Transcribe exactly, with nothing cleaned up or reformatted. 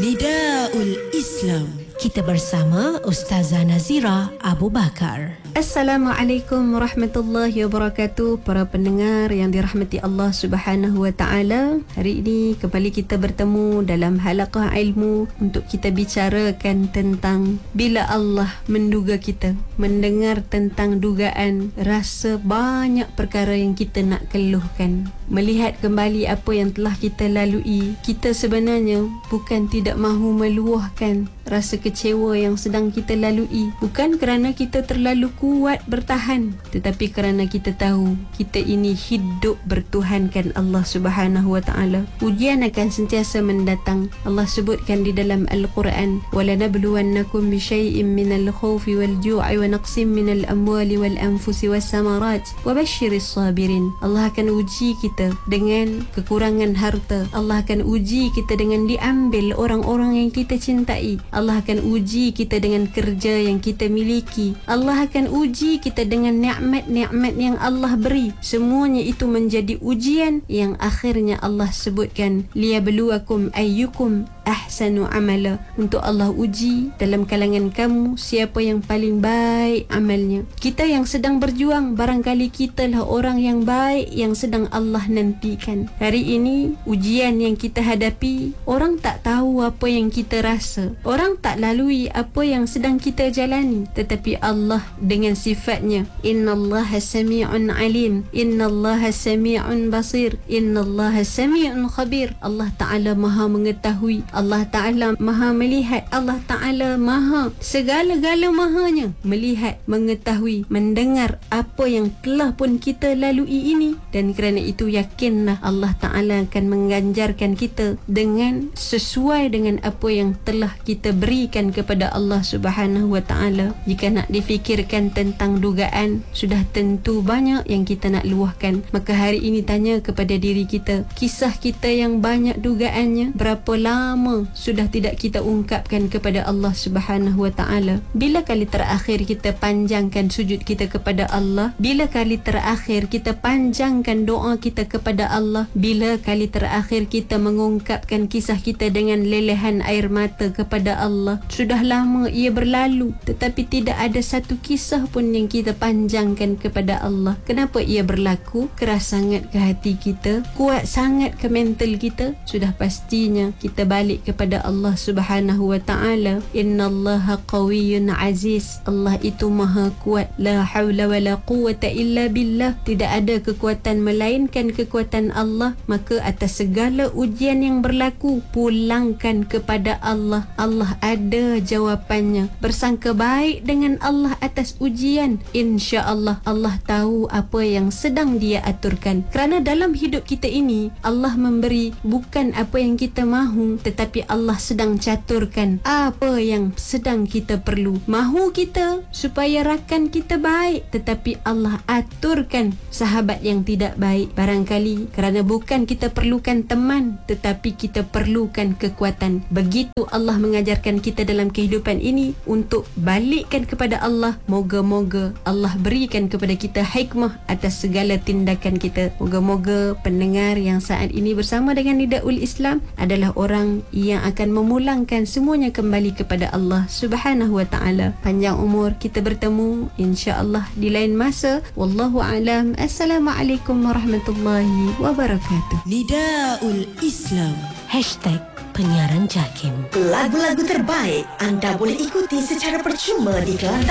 Nidaul Islam. Kita bersama Ustazah Nazira Abu Bakar. Assalamualaikum warahmatullahi wabarakatuh. Para pendengar yang dirahmati Allah Subhanahu wa taala, hari ini kembali kita bertemu dalam halaqah ilmu untuk kita bicarakan tentang bila Allah menduga kita, mendengar tentang dugaan, rasa banyak perkara yang kita nak keluhkan, melihat kembali apa yang telah kita lalui. Kita sebenarnya bukan tidak mahu meluahkan rasa kecewa yang sedang kita lalui, bukan kerana kita terlalu kuat bertahan, tetapi kerana kita tahu kita ini hidup bertuhankan Allah Subhanahu wa taala. Ujian akan sentiasa mendatang. Allah sebutkan di dalam Al-Quran, "Walanabluwannakum bisyai'in minal khawfi wal ju'i wa naqsim minal amwali wal anfusi was samarat wa basyiris sabirin." Allah akan uji kita dengan kekurangan harta. Allah akan uji kita dengan diambil orang-orang yang kita cintai. Allah akan uji kita dengan kerja yang kita miliki. Allah akan uji kita dengan nikmat-nikmat yang Allah beri. Semuanya itu menjadi ujian yang akhirnya Allah sebutkan, liyabluwakum ayyukum ahsanu amala, untuk Allah uji dalam kalangan kamu siapa yang paling baik amalnya. Kita yang sedang berjuang, barangkali kitalah orang yang baik yang sedang Allah nantikan. Hari ini ujian yang kita hadapi, orang tak tahu apa yang kita rasa, orang tak lalui apa yang sedang kita jalani, tetapi Allah dengan sifatnya, innallaha sami'un alim, innallaha sami'un basir, innallaha sami'un khabir. Allah Ta'ala maha mengetahui, Allah Ta'ala maha melihat, Allah Ta'ala maha segala-gala mahanya, melihat, mengetahui, mendengar apa yang telah pun kita lalui ini. Dan kerana itu yakinlah Allah Ta'ala akan mengganjarkan kita dengan sesuai dengan apa yang telah kita berikan kepada Allah Subhanahu wa taala. Jika nak difikirkan tentang dugaan, sudah tentu banyak yang kita nak luahkan. Maka hari ini tanya kepada diri kita, kisah kita yang banyak dugaannya, berapa lama sudah tidak kita ungkapkan kepada Allah Subhanahu wa taala? Bila kali terakhir kita panjangkan sujud kita kepada Allah? Bila kali terakhir kita panjangkan doa kita kepada Allah? Bila kali terakhir kita mengungkapkan kisah kita dengan lelehan air mata kepada Allah? Sudah lama ia berlalu, tetapi tidak ada satu kisah pun yang kita panjangkan kepada Allah. Kenapa ia berlaku? Keras sangat ke hati kita, kuat sangat ke mental kita. Sudah pastinya kita balik kepada Allah Subhanahu wa taala. Innallaha qawiyyun aziz. Allah itu maha kuat. La haula wala quwwata illa billah. Tidak ada kekuatan melainkan kekuatan Allah. Maka atas segala ujian yang berlaku, pulangkan kepada Allah. Allah ada jawapannya. Bersangka baik dengan Allah atas ujian, insya-Allah Allah tahu apa yang sedang Dia aturkan. Kerana dalam hidup kita ini, Allah memberi bukan apa yang kita mahu, tetapi Allah sedang caturkan apa yang sedang kita perlu. Mahu kita supaya rakan kita baik, tetapi Allah aturkan sahabat yang tidak baik. Barangkali kerana bukan kita perlukan teman, tetapi kita perlukan kekuatan. Begitu Allah mengajarkan kita dalam kehidupan ini untuk balikkan kepada Allah. Moga-moga Allah berikan kepada kita hikmah atas segala tindakan kita. Moga-moga pendengar yang saat ini bersama dengan Nidaul Islam adalah orang yang akan memulangkan semuanya kembali kepada Allah Subhanahu wa taala. Panjang umur kita bertemu insya-Allah di lain masa. Wallahu alam. Assalamualaikum warahmatullahi wabarakatuh. Nidaul Islam. Hashtag Penyiaran Jakim. Lagu-lagu terbaik anda boleh ikuti secara percuma di Kelantan